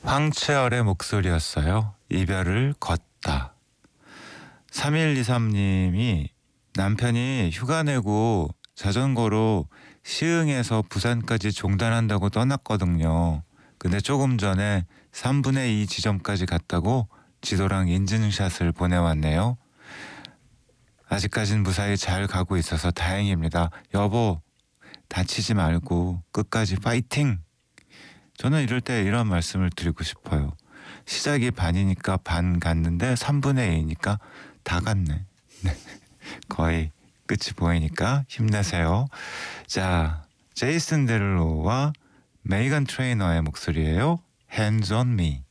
황채열의 목소리였어요. 이별을 걷다. 3123님이 남편이 휴가 내고 자전거로 시흥에서 부산까지 종단한다고 떠났거든요. 근데 조금 전에 3분의 2 지점까지 갔다고 지도랑 인증샷을 보내왔네요. 아직까진 무사히 잘 가고 있어서 다행입니다. 여보, 다치지 말고 끝까지 파이팅! 저는 이럴 때 이런 말씀을 드리고 싶어요. 시작이 반이니까 반 갔는데 3분의 2니까 다 갔네. 네. 거의 끝이 보이니까 힘내세요. 자, 제이슨 데룰로와 메이건 트레이너의 목소리예요. Hands on me.